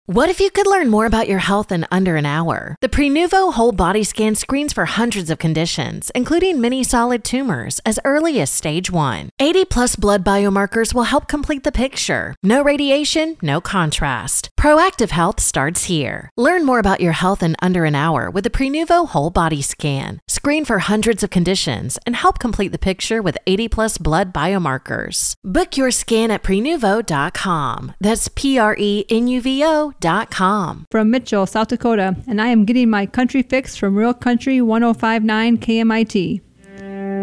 What if you could learn more about your health in under an hour? The Prenuvo Whole Body Scan screens for hundreds of conditions, including many solid tumors, as early as stage 1. 80-plus blood biomarkers will help complete the picture. No radiation, no contrast. Proactive health starts here. Learn more about your health in under an hour with the Prenuvo Whole Body Scan. Screen for hundreds of conditions and help complete the picture with 80-plus blood biomarkers. Book your scan at Prenuvo.com. That's Prenuvo.com. From Mitchell, South Dakota, and I am getting my country fix from Real Country 105.9 KMIT.